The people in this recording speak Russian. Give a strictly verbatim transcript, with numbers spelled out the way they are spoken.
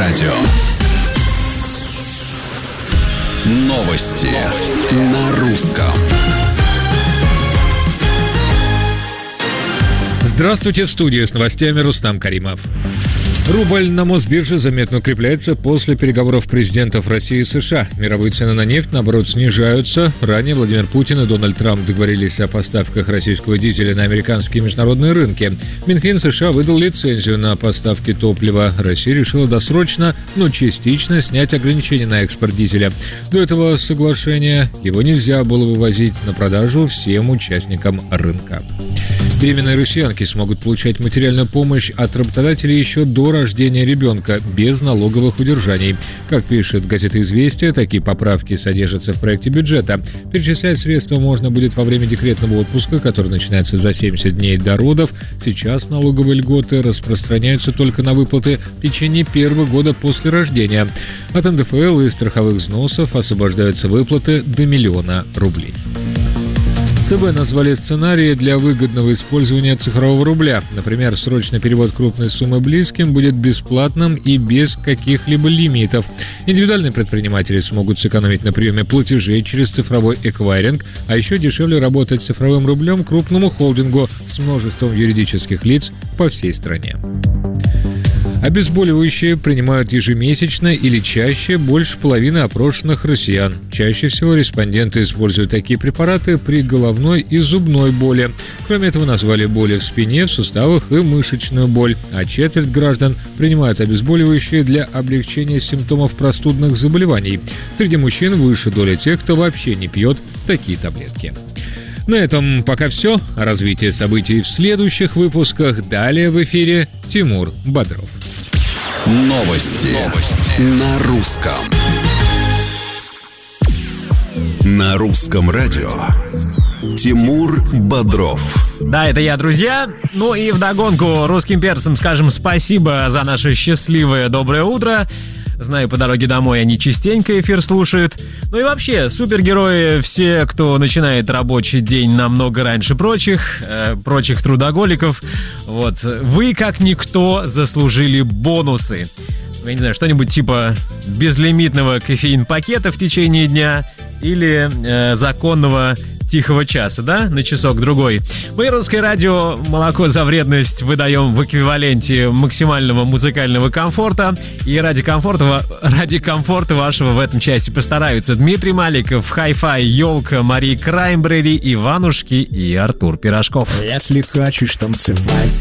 радио. Новости на русском. Здравствуйте, в студии с новостями Рустам Каримов. Рубль на Мосбирже заметно укрепляется после переговоров президентов России и США. Мировые цены на нефть, наоборот, снижаются. Ранее Владимир Путин и Дональд Трамп договорились о поставках российского дизеля на американские международные рынки. Минфин США выдал лицензию на поставки топлива. Россия решила досрочно, но частично снять ограничения на экспорт дизеля. До этого соглашения его нельзя было вывозить на продажу всем участникам рынка. Беременные россиянки смогут получать материальную помощь от работодателей еще до рождения ребенка, без налоговых удержаний. Как пишет газета «Известия», такие поправки содержатся в проекте бюджета. Перечислять средства можно будет во время декретного отпуска, который начинается за семьдесят дней до родов. Сейчас налоговые льготы распространяются только на выплаты в течение первого года после рождения. От эн дэ эф эл и страховых взносов освобождаются выплаты до миллиона рублей. цэ бэ назвали сценарии для выгодного использования цифрового рубля. Например, срочный перевод крупной суммы близким будет бесплатным и без каких-либо лимитов. Индивидуальные предприниматели смогут сэкономить на приеме платежей через цифровой эквайринг, а еще дешевле работать цифровым рублем крупному холдингу с множеством юридических лиц по всей стране. Обезболивающие принимают ежемесячно или чаще больше половины опрошенных россиян. Чаще всего респонденты используют такие препараты при головной и зубной боли. Кроме этого, назвали боли в спине, в суставах и мышечную боль. А четверть граждан принимают обезболивающие для облегчения симптомов простудных заболеваний. Среди мужчин выше доля тех, кто вообще не пьет такие таблетки. На этом пока все. О развитии событий в следующих выпусках. Далее в эфире Тимур Бодров. Новости, Новости. На русском. На русском радио. Тимур Бодров. Да, это я, друзья. Ну и вдогонку русским перцам скажем спасибо за наше счастливое доброе утро. Знаю, по дороге домой они частенько эфир слушают. Ну и вообще, супергерои все, кто начинает рабочий день намного раньше прочих, э, прочих трудоголиков. Вот, вы, как никто, заслужили бонусы. Я не знаю, что-нибудь типа безлимитного кофеин-пакета в течение дня или э, законного тихого часа, да, на часок-другой. Мы, Русское радио, молоко за вредность выдаем в эквиваленте максимального музыкального комфорта. И ради комфорта, ради комфорта вашего в этом часе постараются Дмитрий Маликов, Хай-Фай, Ёлка, Мари Краймбрери, Иванушки и Артур Пирожков. Если хочешь танцевать,